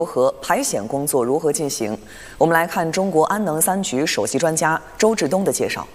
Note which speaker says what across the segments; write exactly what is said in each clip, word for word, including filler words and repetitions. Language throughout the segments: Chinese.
Speaker 1: 如何排险工作如何进行？我们来看中国安能三局首席专家周志东的介绍。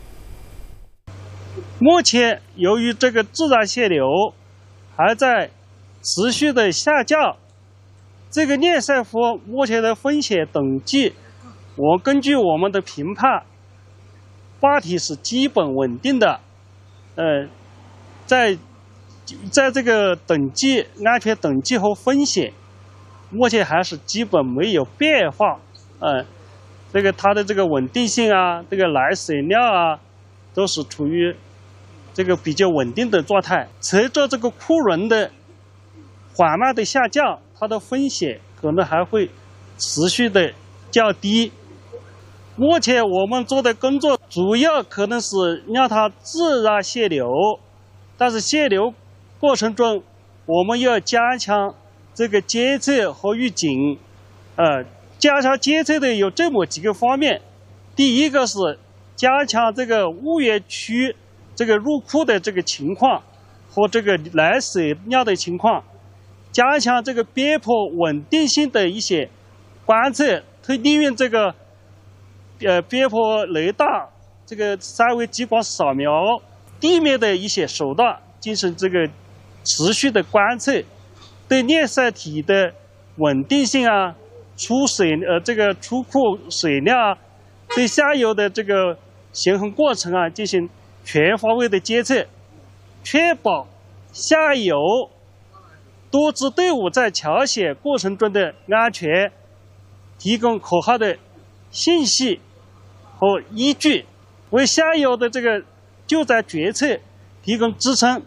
Speaker 2: 目前，由于这个自然泄流还在持续的下降，这个链塞湖目前的风险等级，我根据我们的评判，坝体是基本稳定的，呃，在在这个等级安全等级和风险。目前还是基本没有变化，呃，这个它的这个稳定性啊，这个来水量啊，都是处于这个比较稳定的状态。随着这个库轮的缓慢的下降，它的风险可能还会持续的降低。目前我们做的工作主要可能是让它自然泄流，但是泄流过程中，我们要加强这个监测和预警，呃，加强监测的有这么几个方面。第一个是加强这个污源区这个入库的这个情况和这个来水量的情况，加强这个边坡稳定性的一些观测，可以利用这个呃边坡雷达、这个三维激光扫描、地面的一些手段进行这个持续的观测。对链塞体的稳定性啊，出水呃这个出库水量啊，对下游的这个形成过程啊进行全方位的监测，确保下游多支队伍在抢险过程中的安全，提供可靠的信息和依据，为下游的这个救灾决策提供支撑。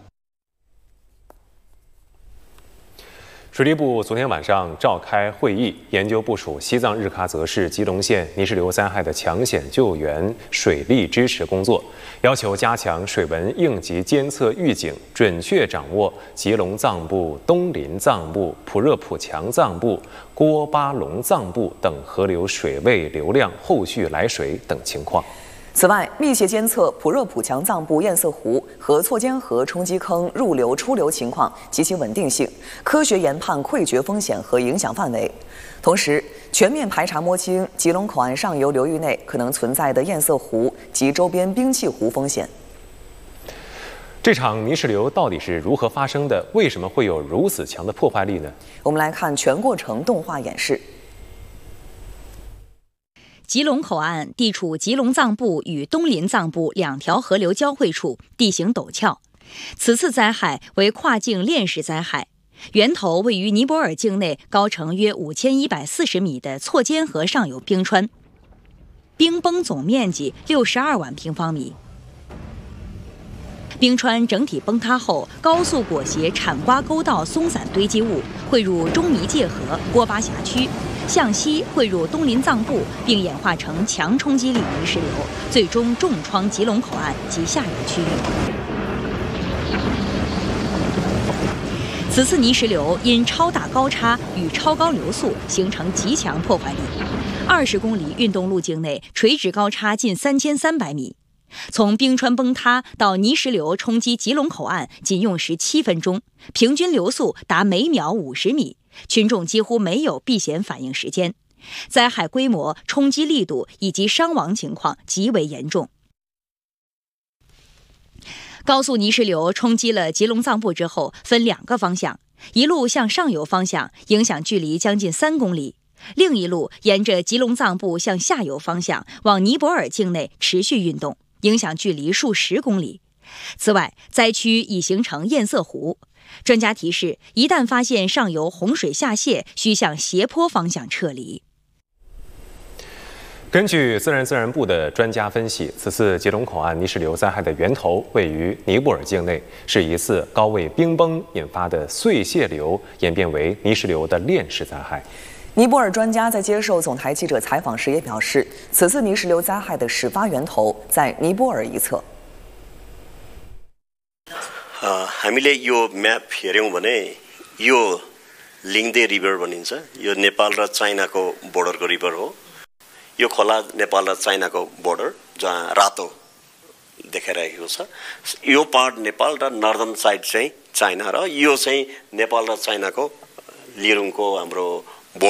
Speaker 3: 水利部昨天晚上召开会议，研究部署西藏日喀则市吉隆县泥石流灾害的抢险救援水利支持工作，要求加强水文应急监测预警，准确掌握吉隆藏布、东林藏布、普热普强藏布、郭巴隆藏布等河流水位流量、后续来水等情况。
Speaker 1: 此外，密切监测普热普强藏布堰塞湖和错间河冲积坑入流出流情况及其稳定性，科学研判溃决风险和影响范围。同时，全面排查摸清吉隆口岸上游流域内可能存在的堰塞湖及周边冰碛湖风险。
Speaker 3: 这场泥石流到底是如何发生的？为什么会有如此强的破坏力呢？
Speaker 1: 我们来看全过程动画演示。
Speaker 4: 吉隆口岸地处吉隆藏布与东林藏布两条河流交汇处，地形陡峭。此次灾害为跨境链式灾害，源头位于尼泊尔境内高程约五千一百四十米的错间河上游冰川，冰崩总面积六十二万平方米。冰川整体崩塌后，高速裹挟产瓜沟道松散堆积物汇入中尼界河郭巴峡区，向西汇入东林藏布，并演化成强冲击力泥石流，最终重创吉隆口岸及下游区域。此次泥石流因超大高差与超高流速形成极强破坏力，二十公里运动路径内垂直高差近三千三百米。从冰川崩塌到泥石流冲击吉隆口岸仅用时七分钟，平均流速达每秒五十米，群众几乎没有避险反应时间。灾害规模、冲击力度以及伤亡情况极为严重。高速泥石流冲击了吉隆藏布之后，分两个方向，一路向上游方向，影响距离将近三公里；另一路沿着吉隆藏布向下游方向往尼泊尔境内持续运动，影响距离数十公里。此外，灾区已形成堰塞湖。专家提示，一旦发现上游洪水下泄，需向斜坡方向撤离。
Speaker 3: 根据自然资源部的专家分析，此次吉隆口岸泥石流灾害的源头位于尼泊尔境内，是一次高位冰崩引发的碎屑流演变为泥石流的链式灾害。
Speaker 1: 尼泊尔专家在接受总台记者采访时也表示，此次泥石流灾害的始发源头在尼泊尔一侧。
Speaker 5: हामीले यो म्याप हेर्यौँ भने यो लिङ्दे रिभर भनिन्छ, यो नेपाल र चाइनाको बोर्डरको रिभर हो। यो खोला नेपाल र चाइनाको बोर्डर जहाँ रातो देखाइरहेको छ, यो पार्ट नेपाल र नर्दर्न साइड चाहिँ चाइना र यो चाहिँ नेपाल र चाइनाको लिरुङको हाम्रो